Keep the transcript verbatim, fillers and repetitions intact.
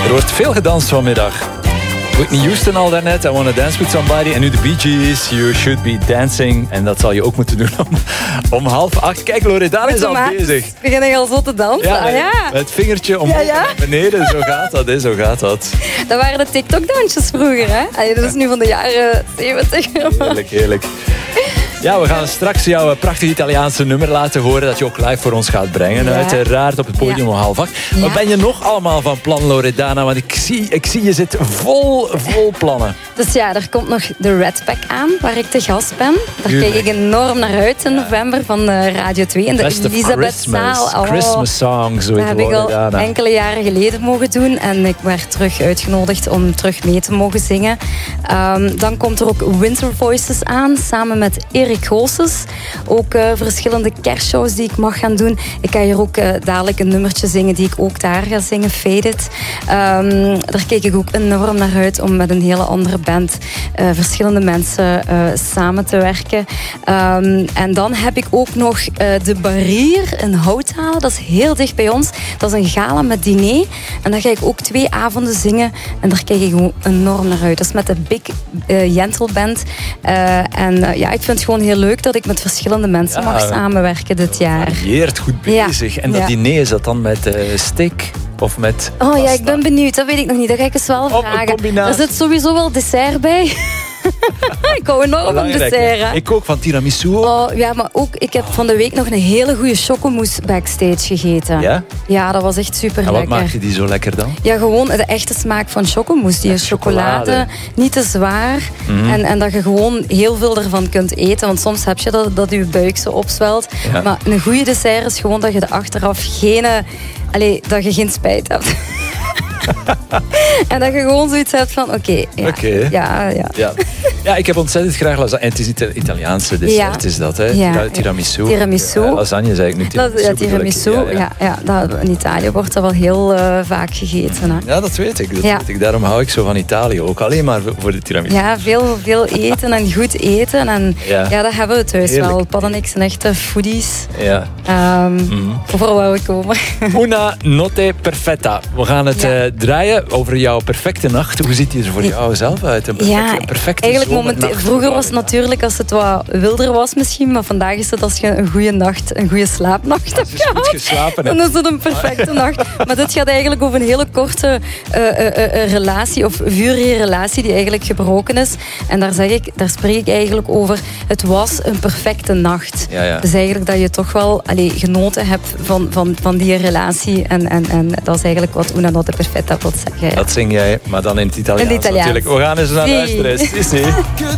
Er wordt veel gedanst vanmiddag. Whitney Houston al daarnet, I Wanna Dance With Somebody. En nu de Bee Gees, You Should Be Dancing. En dat zal je ook moeten doen om, om half acht. Kijk, Loredana is al bezig. We gaan al zo te dansen. Ja, ah, ja. Met het vingertje omhoog ja, ja. naar beneden. Zo gaat dat, hè, zo gaat dat. Dat waren de TikTok-dansjes vroeger, hè? Allee, dat is nu van de jaren zeventig. Heerlijk, heerlijk. Ja, we gaan straks jouw prachtig Italiaanse nummer laten horen dat je ook live voor ons gaat brengen. Ja. Uiteraard op het podium ja. om half acht. Ja. Wat ben je nog allemaal van plan, Loredana? Want ik zie, ik zie je zit vol, vol plannen. Dus ja, er komt nog de Red Pack aan, waar ik te gast ben. Daar Tuurlijk. kijk ik enorm naar uit in november van Radio twee. In de Elisabethzaal. Oh, Christmas songs, dat heb ik al enkele jaren geleden mogen doen. En ik werd terug uitgenodigd om terug mee te mogen zingen. Um, dan komt er ook Winter Voices aan, samen met Erik Goossens. Ook uh, verschillende kerstshows die ik mag gaan doen. Ik ga hier ook uh, dadelijk een nummertje zingen die ik ook daar ga zingen, Faded. Um, daar kijk ik ook enorm naar uit om met een hele andere band uh, verschillende mensen uh, samen te werken. Um, en dan heb ik ook nog uh, de Barrier in Houthalen. Dat is heel dicht bij ons. Dat is een gala met diner. En daar ga ik ook twee avonden zingen. En daar kijk ik gewoon enorm naar uit. Dat is met de Big uh, Jentel Band. Uh, en uh, ja, ik vind het gewoon heel leuk dat ik met verschillende mensen ja, mag samenwerken dit jaar. Varieert, goed bezig. Ja. En dat ja. diner, is dat dan met uh, steak of met Oh pasta? Ja, ik ben benieuwd. Dat weet ik nog niet. Dat ga ik eens wel vragen. Er zit sowieso wel dessert bij. Ik hou enorm van dessert. Hè? Ik ook van tiramisu. Oh, ja, maar ook, ik heb van de week nog een hele goede chocomousse backstage gegeten. Ja? Ja, dat was echt super en lekker. Wat maakte die zo lekker dan? Ja, gewoon de echte smaak van chocomousse. Die is chocolade, chocolade, niet te zwaar. Mm-hmm. En, en dat je gewoon heel veel ervan kunt eten. Want soms heb je dat, dat je buik zo opzwelt. Ja. Maar een goede dessert is gewoon dat je er achteraf geen... Allee, dat je geen spijt hebt. En dat je gewoon zoiets hebt van, oké, okay, ja, okay. ja, ja. ja. Ja, ik heb ontzettend graag lasagne. En het is Ita- Italiaanse dessert, ja. is dat, hè? Ja. Tiramisu. Tiramisu. Ja, lasagne zei ik nu. Tiramisu, ja, tiramisu. Ja, ja. Ja, ja, dat, in Italië wordt dat wel heel uh, vaak gegeten. Hè? Ja, dat weet ik. Dat ja. weet ik. Daarom hou ik zo van Italië. Ook alleen maar voor de tiramisu. Ja, veel, veel eten en goed eten. En ja, ja dat hebben we thuis Heerlijk. wel. Pad en ik zijn echte foodies. Ja. Um, mm. Overal waar we komen. Una notte perfetta. We gaan het ja. uh, draaien over jouw perfecte nacht. Hoe ziet die er voor jou zelf uit? Een perfecte, ja, een perfecte eigenlijk momenteel. Vroeger was het natuurlijk als het wat wilder was misschien, maar vandaag is het als je een goede nacht, een goede slaapnacht hebt gehad. Goed geslapen, dan is het een perfecte nacht. Maar dit gaat eigenlijk over een hele korte uh, uh, uh, relatie, of vurige relatie die eigenlijk gebroken is. En daar, zeg ik, daar spreek ik eigenlijk over, het was een perfecte nacht. Ja, ja. Dus eigenlijk dat je toch wel allee, genoten hebt van, van, van die relatie. En, en, en dat is eigenlijk wat una notte perfetta wil zeggen. Ja. Dat zing jij, maar dan in het Italiaans, in het Italiaans. natuurlijk. We gaan eens naar luisteren.